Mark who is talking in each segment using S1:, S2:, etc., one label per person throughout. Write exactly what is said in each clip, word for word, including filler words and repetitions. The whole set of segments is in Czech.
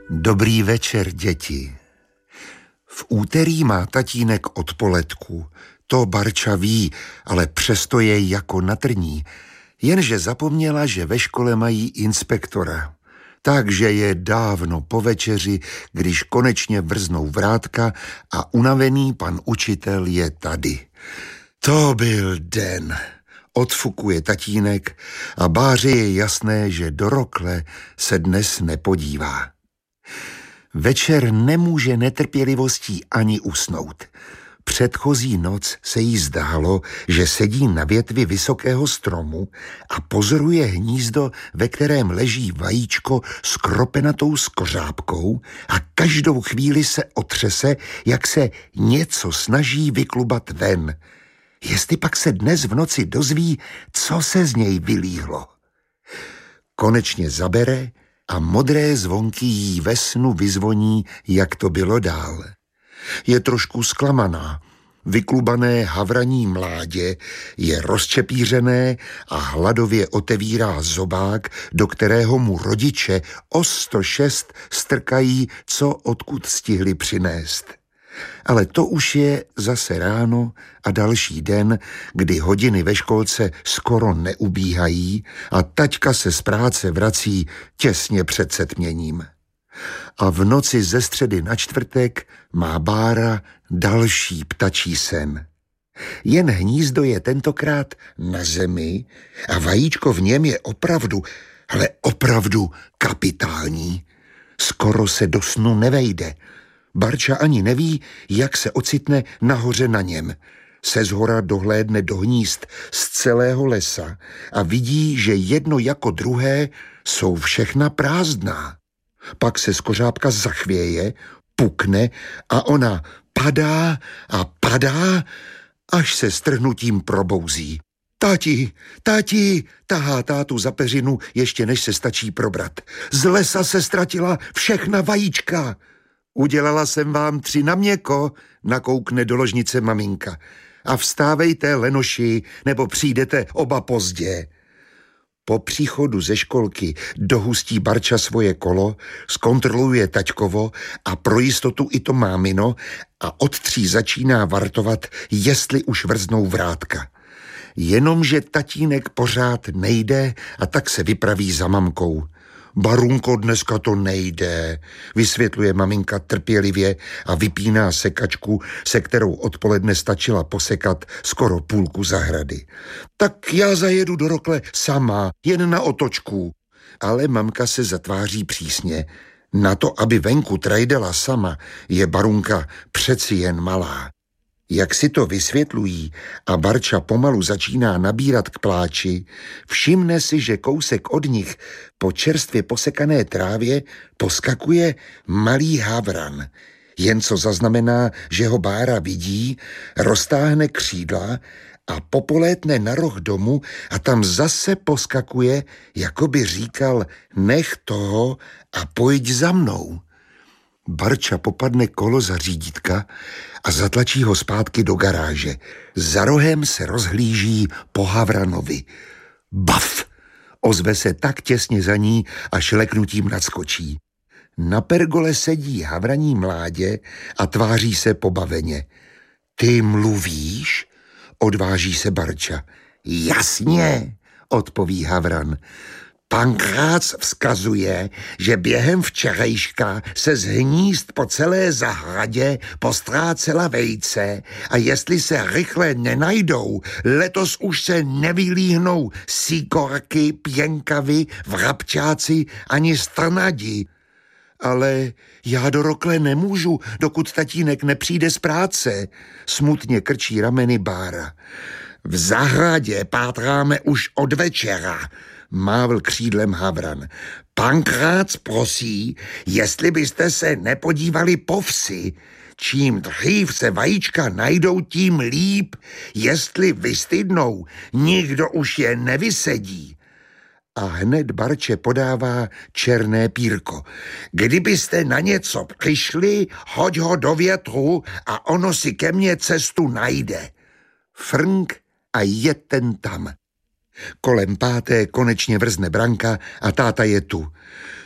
S1: Dobrý večer, děti. V úterý má tatínek odpoledku. To Barča ví, ale přesto je jako na trní. Jenže zapomněla, že ve škole mají inspektora. Takže je dávno po večeři, když konečně vrznou vrátka a unavený pan učitel je tady. To byl den. Odfukuje tatínek a Báře je jasné, že do rokle se dnes nepodívá. Večer nemůže netrpělivostí ani usnout. Předchozí noc se jí zdálo, že sedí na větvi vysokého stromu a pozoruje hnízdo, ve kterém leží vajíčko s kropenatou skořápkou a každou chvíli se otřese, jak se něco snaží vyklubat ven. Jestli pak se dnes v noci dozví, co se z něj vylíhlo. Konečně zabere a modré zvonky jí ve snu vyzvoní, jak to bylo dál. Je trošku zklamaná. Vyklubané havraní mládě je rozčepířené a hladově otevírá zobák, do kterého mu rodiče o sto šest strkají, co odkud stihli přinést. Ale to už je zase ráno a další den, kdy hodiny ve školce skoro neubíhají a taťka se z práce vrací těsně před setměním. A v noci ze středy na čtvrtek má Bára další ptačí sen. Jen hnízdo je tentokrát na zemi a vajíčko v něm je opravdu, ale opravdu kapitální. Skoro se do snu nevejde. Barča ani neví, jak se ocitne nahoře na něm. Sezhora dohlédne do hnízd z celého lesa a vidí, že jedno jako druhé jsou všechna prázdná. Pak se skořápka zachvěje, pukne a ona padá a padá, až se strhnutím probouzí. Tati, tati, tahá tátu za peřinu, ještě než se stačí probrat. Z lesa se ztratila všechna vajíčka. Udělala jsem vám tři na měko, nakoukne do ložnice maminka. A vstávejte, lenoši, nebo přijdete oba pozdě. Po příchodu ze školky dohustí Barča svoje kolo, zkontroluje taťkovo a pro jistotu i to mámino a od tří začíná vartovat, jestli už vrznou vrátka. Jenomže tatínek pořád nejde a tak se vypraví za mamkou. Barunko, dneska to nejde, vysvětluje maminka trpělivě a vypíná sekačku, se kterou odpoledne stačila posekat skoro půlku zahrady. Tak já zajedu do rokle sama, jen na otočku. Ale mamka se zatváří přísně. Na to, aby venku trajdela sama, je Barunka přeci jen malá. Jak si to vysvětlují a Barča pomalu začíná nabírat k pláči, všimne si, že kousek od nich po čerstvě posekané trávě poskakuje malý havran. Jen co zaznamená, že ho Bára vidí, roztáhne křídla a popolétne na roh domu a tam zase poskakuje, jako by říkal, nech toho a pojď za mnou. Barča popadne kolo za řídítka a zatlačí ho zpátky do garáže. Za rohem se rozhlíží po havranovi. Baf! Ozve se tak těsně za ní, až leknutím nadskočí. Na pergole sedí havraní mládě a tváří se pobaveně. Ty mluvíš? Odváží se Barča. Jasně, odpoví havran. Pankrác vzkazuje, že během včerejška se z hnízd po celé zahradě postrácela vejce a jestli se rychle nenajdou, letos už se nevylíhnou síkorky, pěnkavy, vrabčáci ani strnadi. Ale já do rokle nemůžu, dokud tatínek nepřijde z práce, smutně krčí rameny Bára. V zahradě pátráme už od večera, mávl křídlem havran. Pankrác prosí, jestli byste se nepodívali po vsi. Čím dřív se vajíčka najdou, tím líp. Jestli vystydnou, nikdo už je nevysedí. A hned Barče podává černé pírko. Kdybyste na něco přišli, hoď ho do větru a ono si ke mně cestu najde. Frnk a je ten tam. Kolem páté konečně vrzne branka a táta je tu.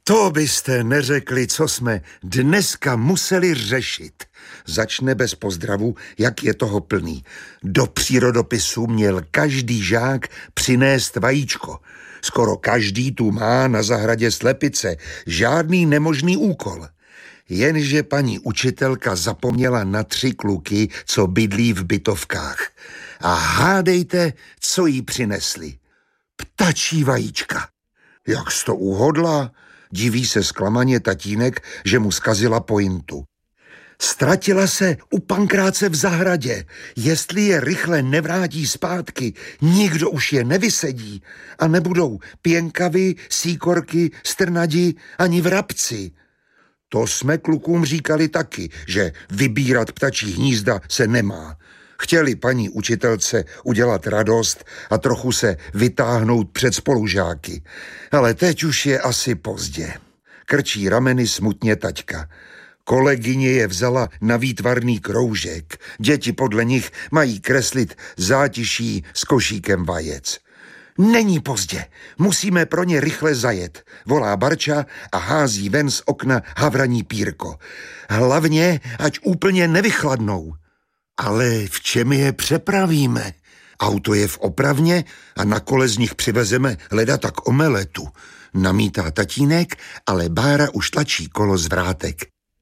S1: To byste neřekli, co jsme dneska museli řešit. Začne bez pozdravu, jak je toho plný. Do přírodopisu měl každý žák přinést vajíčko. Skoro každý tu má na zahradě slepice. Žádný nemožný úkol. Jenže paní učitelka zapomněla na tři kluky, co bydlí v bytovkách. A hádejte, co jí přinesli. Ptačí vajíčka. Jak jsi to uhodla? Diví se zklamaně tatínek, že mu zkazila pointu. Ztratila se u Pankráce v zahradě. Jestli je rychle nevrátí zpátky, nikdo už je nevysedí a nebudou pěnkavy, síkorky, strnadi ani vrabci. To jsme klukům říkali taky, že vybírat ptačí hnízda se nemá. Chtěli paní učitelce udělat radost a trochu se vytáhnout před spolužáky. Ale teď už je asi pozdě. Krčí rameny smutně taťka. Kolegyně je vzala na výtvarný kroužek. Děti podle nich mají kreslit zátiší s košíkem vajec. Není pozdě, musíme pro ně rychle zajet, volá Barča a hází ven z okna havraní pírko. Hlavně, ať úplně nevychladnou. Ale v čem je přepravíme? Auto je v opravně a na kole z nich přivezeme leda tak omeletu. Namítá tatínek, ale Bára už tlačí kolo z vrátek.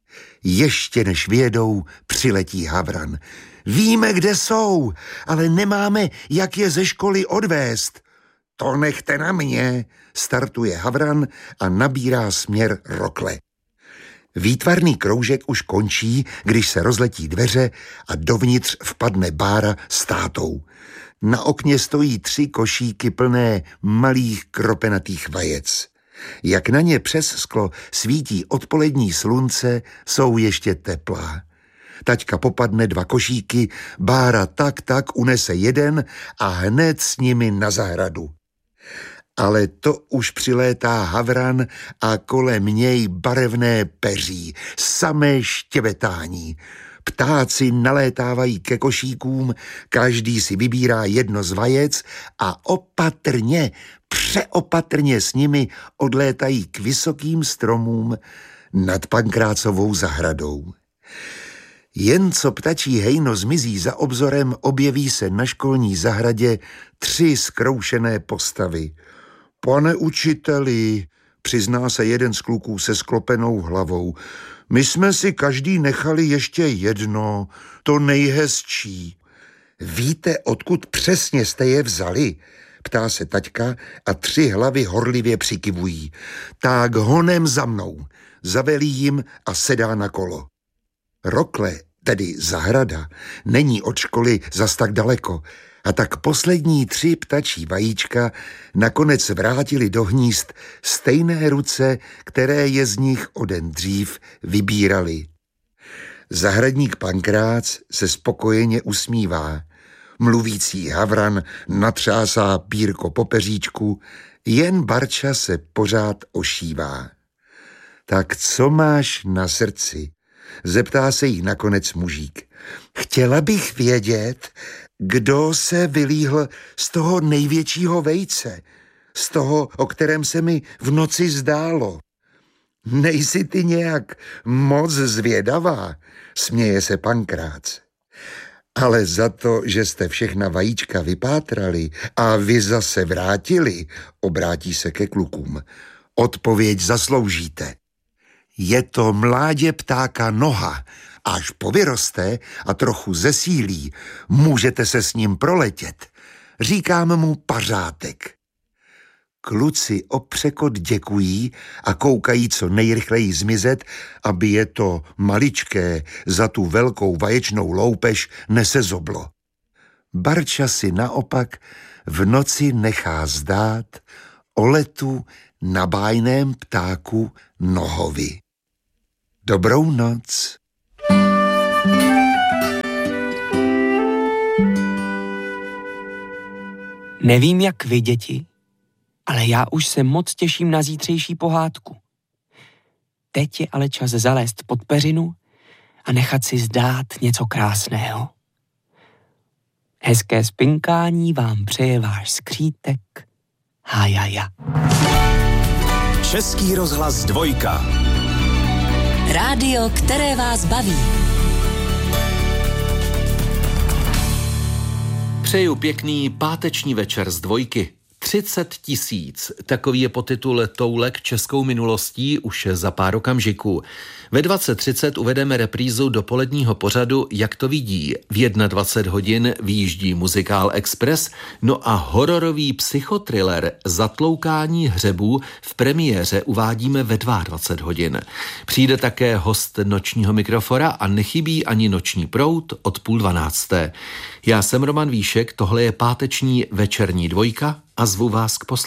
S1: Ještě než vyjedou, přiletí havran. Víme, kde jsou, ale nemáme, jak je ze školy odvést. To nechte na mě, startuje havran a nabírá směr rokle. Výtvarný kroužek už končí, když se rozletí dveře a dovnitř vpadne Bára s tátou. Na okně stojí tři košíky plné malých kropenatých vajec. Jak na ně přes sklo svítí odpolední slunce, jsou ještě teplá. Taťka popadne dva košíky, Bára tak tak unese jeden a hned s nimi na zahradu. Ale to už přilétá havran a kolem něj barevné peří, samé štěvetání. Ptáci nalétávají ke košíkům, každý si vybírá jedno z vajec a opatrně, přeopatrně s nimi odlétají k vysokým stromům nad Pankrácovou zahradou. Jen co ptačí hejno zmizí za obzorem, objeví se na školní zahradě tři zkroušené postavy. Pane učiteli, přizná se jeden z kluků se sklopenou hlavou, my jsme si každý nechali ještě jedno, to nejhezčí. Víte, odkud přesně jste je vzali? Ptá se taťka a tři hlavy horlivě přikyvují. Tak honem za mnou, zavelí jim a sedá na kolo. Rokle, tedy zahrada, není od školy zas tak daleko, a tak poslední tři ptačí vajíčka nakonec vrátili do hnízd stejné ruce, které je z nich o den dřív vybírali. Zahradník Pankrác se spokojeně usmívá. Mluvící havran natřásá pírko po peříčku, jen Barča se pořád ošívá. Tak co máš na srdci? Zeptá se jí nakonec mužík. Chtěla bych vědět, kdo se vylíhl z toho největšího vejce, z toho, o kterém se mi v noci zdálo. Nejsi ty nějak moc zvědavá, směje se Pankrác. Ale za to, že jste všechna vajíčka vypátrali a vy zase vrátili, obrátí se ke klukům. Odpověď zasloužíte. Je to mládě ptáka Noha. Až povyroste a trochu zesílí, můžete se s ním proletět. Říkám mu Pařátek. Kluci o překot děkují a koukají co nejrychleji zmizet, aby je to maličké za tu velkou vaječnou loupež nesezoblo. Barča si naopak v noci nechá zdát o letu na bájném ptáku Nohovi. Dobrou noc.
S2: Nevím, jak vy, děti, ale já už se moc těším na zítřejší pohádku. Teď je ale čas zalézt pod peřinu a nechat si zdát něco krásného. Hezké spinkání vám přeje váš skřítek Hajaja.
S3: Český rozhlas Dvojka.
S4: Rádio, které vás baví.
S5: Přeju pěkný páteční večer z Dvojky. třicet tisíc, takový je podtitul Toulek českou minulostí už za pár okamžiků. Ve dvacet třicet uvedeme reprízu dopoledního pořadu Jak to vidí. V dvacet jedna hodin vyjíždí muzikál Express, no a hororový psychotriller Zatloukání hřebů v premiéře uvádíme ve dvacet dva hodin. Přijde také host nočního mikrofora a nechybí ani Noční proud od půl dvanácté. Já jsem Roman Víšek, tohle je páteční večerní Dvojka a zvu vás k poslechu.